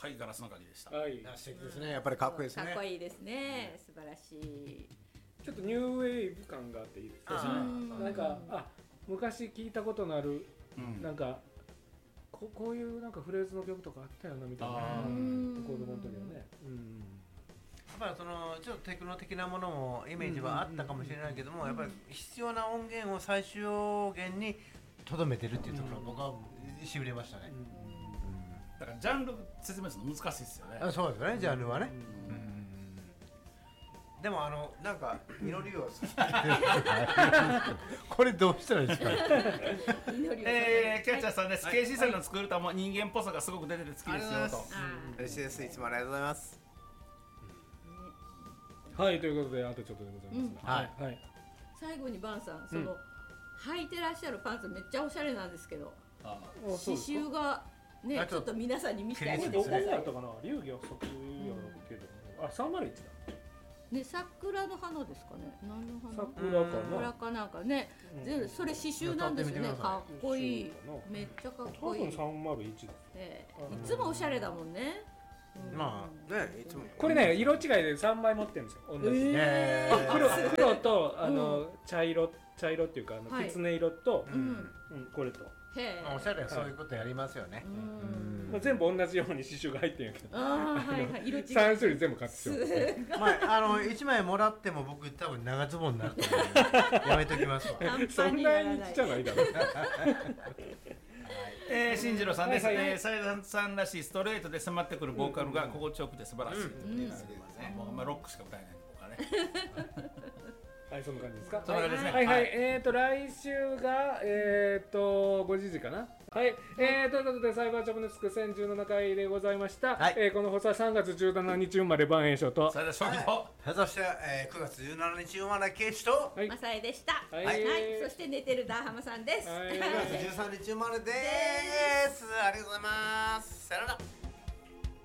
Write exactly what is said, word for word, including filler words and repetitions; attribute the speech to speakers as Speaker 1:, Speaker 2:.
Speaker 1: はい、ガラスの鍵でした。
Speaker 2: はい、
Speaker 3: 素敵ですね。やっぱりかっこいいですね。
Speaker 4: かっこいいですね。素晴らしい。
Speaker 2: ちょっとニューウェーブ感があっていいですね。なんかあ昔聞いたことのある、うん、なんかここういうなんかフレーズの曲とかあったよなみたいな。子供の時はね。うん、
Speaker 5: やっぱりそのちょっとテクノ的なものもイメージはあったかもしれないけども、やっぱり必要な音源を最小限にとどめてるっていうところ、僕はしびれましたね。
Speaker 1: だからジャンル説明するの難しいですよね。
Speaker 5: あ、そうですね、ジャンルはね。でもあのなんか祈りをこれどうしたらいいですか。
Speaker 1: えー、キャッチャーさんです。ケーシー さんの作る歌も人間っぽさがすごく出てて好きですよと。
Speaker 3: 嬉しいです。いつもありがとうございます。
Speaker 2: はい、ということであとちょっとでございますが、はいはい。
Speaker 4: 最後にバンさん、その履いてらっしゃるパンツめっちゃおしゃれなんですけど、刺繍がね、ちょっと皆さんに見せてあげてください。
Speaker 2: どこだったかな、流儀は即やろうけど、あ、さんまるいちだ。
Speaker 4: ね、桜の花ですかね。何の花？
Speaker 2: 桜かな。
Speaker 4: 桜かなんかね。全部それ刺繍なんですよね。かっこいい。めっちゃかっこいい。
Speaker 2: 多分さんまるいちです。
Speaker 4: ええ、いつもおしゃれだもんね。
Speaker 5: まあね、いつも
Speaker 2: これね、色違いでさんまい持ってるんですよ。同じ。黒黒とあの茶色茶色っていうかあのきつね色とこれと。
Speaker 5: おしゃれはそういうことやりますよね。
Speaker 2: 全部同じように刺繍が入ってるんやけど、
Speaker 4: さ
Speaker 2: ん種類全部買ってき
Speaker 5: てまああのいちまいもらっても僕多分長ズボンになると思う。やめときますわ。
Speaker 2: そんなにちっちゃないだろう。
Speaker 1: えー、進次郎さんです。サイダンさんらしいストレートで迫ってくるボーカルが心地よくて素晴らしいということですね。もうまあロックしか歌えないとかね。
Speaker 2: はい、そんな感じですか。
Speaker 1: そんな感じですね。
Speaker 2: はいはい、えっと来週がえっとごじかな。はい、えーということでサイバーチャブネスクせんじゅうななかいでございました。えこの放送はさんがつじゅうしちにち生まれ番栄翔と、
Speaker 1: それで初期と、
Speaker 5: そしてくがつじゅうしちにち生まれケイチと
Speaker 4: マサエでした。はい、そして寝てるダーハマさんです。
Speaker 5: くがつじゅうさんにち生まれです。ありがとうございます。さよなら。